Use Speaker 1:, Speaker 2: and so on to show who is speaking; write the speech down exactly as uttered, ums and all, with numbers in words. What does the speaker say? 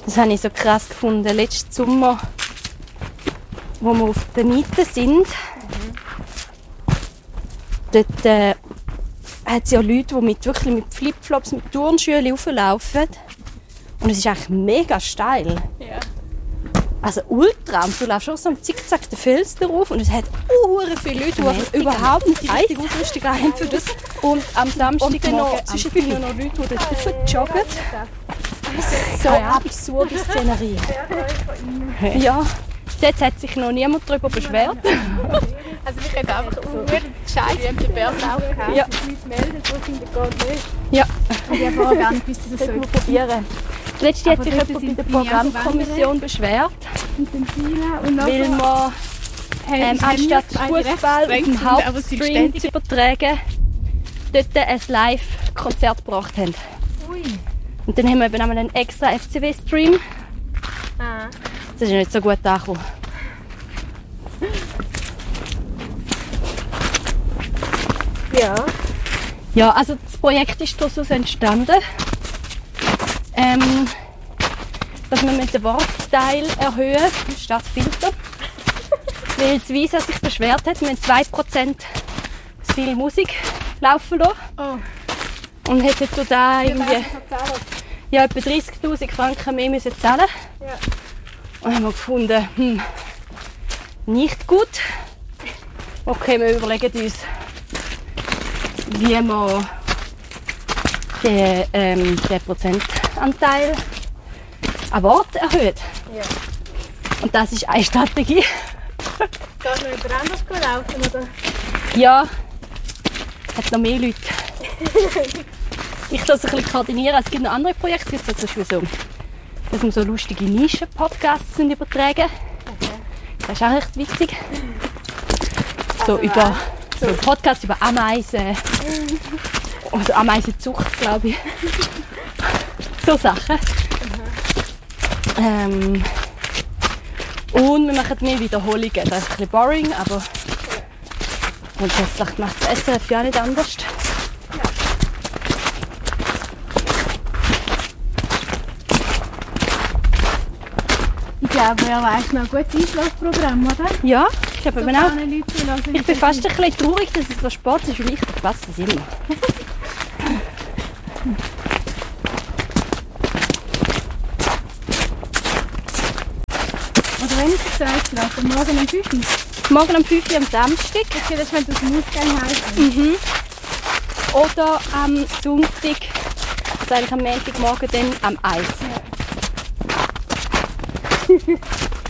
Speaker 1: Das habe ich so krass gefunden. Letzten Sommer, wo wir auf der Miete sind, mhm. dort äh, hat es ja Leute, die mit, wirklich mit Flipflops, mit Turnschuhen rauflaufen. Und es ist eigentlich mega steil.
Speaker 2: Ja.
Speaker 1: Also ultra. Und du läufst auch so am Zickzack den Fels drauf und es hat ure viele Leute, die überhaupt nicht die richtige Ausrüstung haben für das. Und am Samstagmorgen zwischendurch noch Leute, die dort rauf joggen. Das ist so eine absurde Szenerie. Ja, jetzt hat sich noch niemand darüber beschwert.
Speaker 2: Also ich hätte einfach so gescheit wie den Bärlauch gehabt.
Speaker 1: Ja.
Speaker 2: Die Leute melden, so finde ich gar nicht.
Speaker 1: Ja.
Speaker 2: Und ich habe vorher gar nicht gewusst, dass es so
Speaker 1: probieren. Letztes hat sich jemand bei der Programmkommission beschwert, weil man ähm, anstatt Fußball auf dem Hauptstream zu übertragen, dort ein Live-Konzert gebracht haben.
Speaker 2: Ui.
Speaker 1: Und dann haben wir eben einmal einen extra F C W-Stream.
Speaker 2: Ah.
Speaker 1: Das ist nicht so gut angekommen.
Speaker 2: Ja.
Speaker 1: Ja, also das Projekt ist daraus entstanden, ähm, dass wir mit dem Wortteil erhöhen statt Filter. Weil das Visa sich beschwert hat, wir haben zwei Prozent zu viel Musik laufen lassen.
Speaker 2: Oh.
Speaker 1: Und hätten du da irgendwie ja, etwa dreißigtausend Franken mehr müssen zahlen.
Speaker 2: Ja.
Speaker 1: Und haben wir gefunden, hm, nicht gut. Okay, wir überlegen uns, wie wir den, ähm, den Prozentanteil an Wort erhöht.
Speaker 2: Ja.
Speaker 1: Und das ist eine Strategie.
Speaker 2: Geht noch jemand anders laufen, oder?
Speaker 1: Ja, hat noch mehr Leute. Ich das ein bisschen koordinieren. Es gibt noch andere Projekte, es gibt zum Beispiel so, dass wir so lustige Nischen-Podcasts übertragen.
Speaker 2: Okay.
Speaker 1: Das ist auch echt witzig. So
Speaker 2: Also
Speaker 1: über so Podcasts über Ameisen. Also Ameisenzucht, glaube ich. So Sachen. Ähm, und wir machen mehr Wiederholungen. Das ist ein bisschen boring, aber grundsätzlich macht das Essen ja nicht anders.
Speaker 2: Ich glaube, ja, weißt du noch ein gutes Einschlafprogramm, oder?
Speaker 1: Ja, ich glaube
Speaker 2: So
Speaker 1: eben auch.
Speaker 2: Leute lassen,
Speaker 1: Ich bin fast ein bisschen traurig, dass es so spät ist, weil ich verpasse es immer.
Speaker 2: Oder wenn ich es einschlafe, morgen um fünf Uhr.
Speaker 1: Morgen um fünf Uhr am Samstag.
Speaker 2: Okay, das ist, wenn du aus dem Ausgang heimkommst.
Speaker 1: Mhm. Oder am Sonntag, also eigentlich am Montagmorgen dann am Eis.
Speaker 2: Ja.